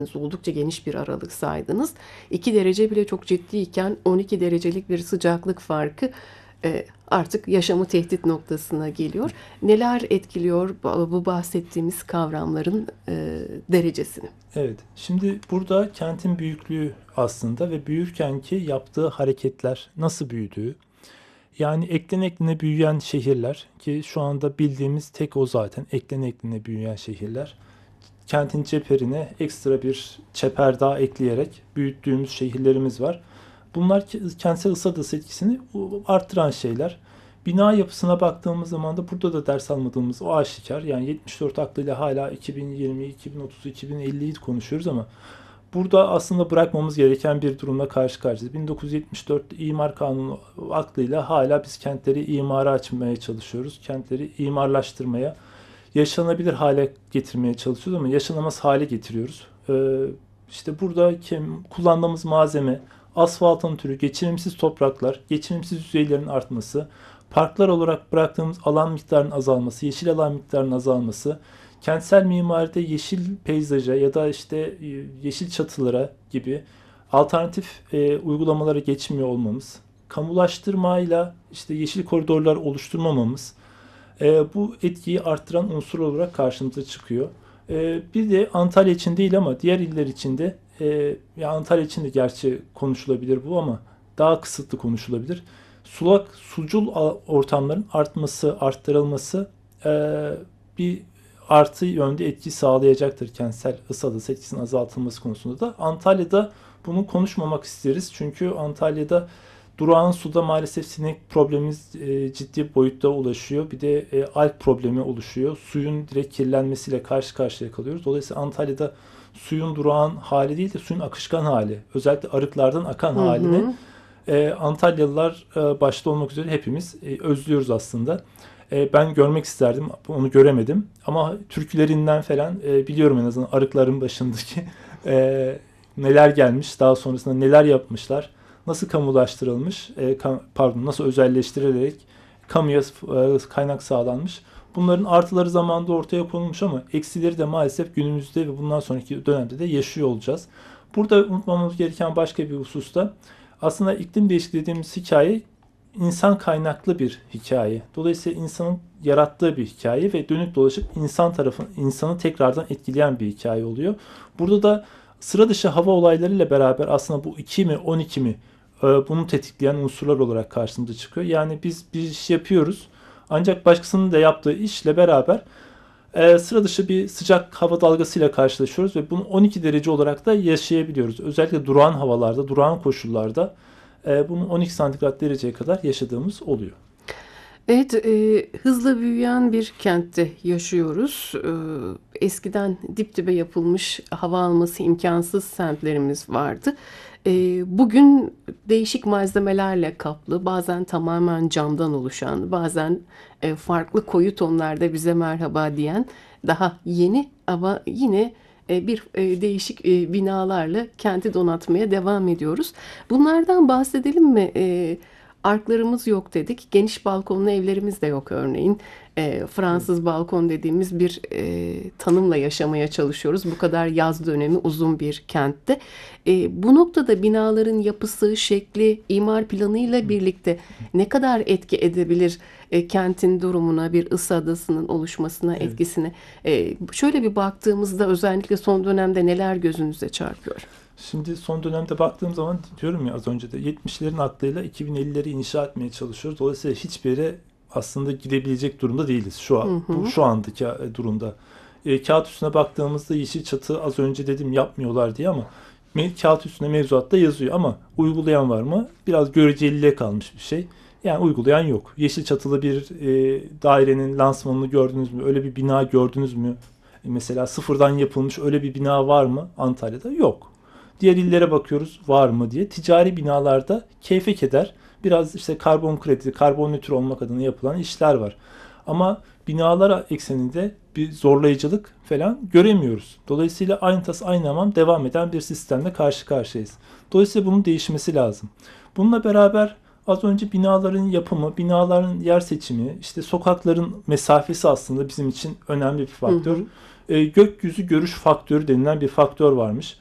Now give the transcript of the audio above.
Oldukça geniş bir aralık saydınız. 2 derece bile çok ciddiyken 12 derecelik bir sıcaklık farkı artık yaşamı tehdit noktasına geliyor. Neler etkiliyor bu bahsettiğimiz kavramların derecesini? Evet, şimdi burada kentin büyüklüğü aslında ve büyürken ki yaptığı hareketler nasıl büyüdüğü, yani eklene eklene büyüyen şehirler ki şu anda bildiğimiz tek o zaten eklene eklene büyüyen şehirler. Kentin çeperine ekstra bir çeper daha ekleyerek büyüttüğümüz şehirlerimiz var. Bunlar kentsel ısı adası etkisini arttıran şeyler. Bina yapısına baktığımız zaman da burada da ders almadığımız o aşikar. Yani 74 aklıyla hala 2020, 2030, 2050'yi konuşuyoruz ama burada aslında bırakmamız gereken bir durumla karşı karşıyayız. 1974 İmar Kanunu aklıyla hala biz kentleri imara açmaya çalışıyoruz. Kentleri imarlaştırmaya, yaşanabilir hale getirmeye çalışıyoruz ama yaşanamaz hale getiriyoruz. İşte burada kullandığımız malzeme, asfaltın türü, geçirimsiz topraklar, geçirimsiz yüzeylerin artması, parklar olarak bıraktığımız alan miktarının azalması, yeşil alan miktarının azalması, kentsel mimaride yeşil peyzaja ya da işte yeşil çatılara gibi alternatif uygulamalara geçmiyor olmamız, kamulaştırmayla işte yeşil koridorlar oluşturmamamız, bu etkiyi arttıran unsur olarak karşımıza çıkıyor. Bir de Antalya için değil ama diğer iller için de ya Antalya için de gerçi konuşulabilir bu ama daha kısıtlı konuşulabilir. Sucul ortamların artması, arttırılması bir artı yönde etki sağlayacaktır kentsel ısı adası etkisinin azaltılması konusunda da. Antalya'da bunu konuşmamak isteriz. Çünkü Antalya'da durağan suda maalesef sinek problemimiz ciddi boyutta ulaşıyor. Bir de alg problemi oluşuyor. Suyun direkt kirlenmesiyle karşı karşıya kalıyoruz. Dolayısıyla Antalya'da suyun durağan hali değil de suyun akışkan hali, özellikle arıklardan akan Hı halini hı. Antalyalılar başta olmak üzere hepimiz özlüyoruz aslında. Ben görmek isterdim, onu göremedim. Ama türkülerinden falan biliyorum en azından arıkların başındaki neler gelmiş, daha sonrasında neler yapmışlar, nasıl kamulaştırılmış, nasıl özelleştirilerek kamuya kaynak sağlanmış. Bunların artıları zamanında ortaya konulmuş ama eksileri de maalesef günümüzde ve bundan sonraki dönemde de yaşıyor olacağız. Burada unutmamamız gereken başka bir husus da aslında iklim değişikliği dediğimiz hikaye insan kaynaklı bir hikaye. Dolayısıyla insanın yarattığı bir hikaye ve dönüp dolaşıp insanı tekrardan etkileyen bir hikaye oluyor. Burada da sıra dışı hava olaylarıyla beraber aslında bu 2 mi 12 mi bunu tetikleyen unsurlar olarak karşımıza çıkıyor. Yani biz bir iş yapıyoruz ancak başkasının da yaptığı işle beraber sıra dışı bir sıcak hava dalgasıyla karşılaşıyoruz ve bunu 12 derece olarak da yaşayabiliyoruz. Özellikle durağan havalarda, durağan koşullarda bunu 12 santigrat dereceye kadar yaşadığımız oluyor. Evet, hızla büyüyen bir kentte yaşıyoruz. Eskiden dip dibe yapılmış hava alması imkansız semtlerimiz vardı. Bugün değişik malzemelerle kaplı, bazen tamamen camdan oluşan, bazen farklı koyu tonlarda bize merhaba diyen daha yeni ama yine bir değişik binalarla kenti donatmaya devam ediyoruz. Bunlardan bahsedelim mi? Arklarımız yok dedik. Geniş balkonlu evlerimiz de yok örneğin. Evet. Fransız balkon dediğimiz bir tanımla yaşamaya çalışıyoruz. Bu kadar yaz dönemi uzun bir kentte. Bu noktada binaların yapısı, şekli, imar planıyla birlikte ne kadar etki edebilir kentin durumuna, bir ısı adasının oluşmasına, Evet. etkisine? Şöyle bir baktığımızda özellikle son dönemde neler gözünüze çarpıyor? Şimdi son dönemde baktığım zaman diyorum ya az önce de 70'lerin aklıyla 2050'leri inşa etmeye çalışıyoruz. Dolayısıyla hiçbir yere aslında gidebilecek durumda değiliz Hı bu hı. şu andaki durumda. Kağıt üstüne baktığımızda yeşil çatı az önce dedim yapmıyorlar diye ama kağıt üstüne mevzuatta yazıyor ama uygulayan var mı? Biraz göreceliliğe kalmış bir şey. Yani uygulayan yok. Yeşil çatılı bir dairenin lansmanını gördünüz mü? Öyle bir bina gördünüz mü? Mesela sıfırdan yapılmış öyle bir bina var mı? Antalya'da yok. Diğer illere bakıyoruz var mı diye. Ticari binalarda keyfe keder biraz işte karbon kredi, karbon nötr olmak adına yapılan işler var. Ama binalar ekseninde bir zorlayıcılık falan göremiyoruz. Dolayısıyla aynı tas aynı hamam devam eden bir sistemle karşı karşıyayız. Dolayısıyla bunun değişmesi lazım. Bununla beraber az önce binaların yapımı, binaların yer seçimi, işte sokakların mesafesi aslında bizim için önemli bir Hı faktör. hı. gökyüzü görüş faktörü denilen bir faktör varmış.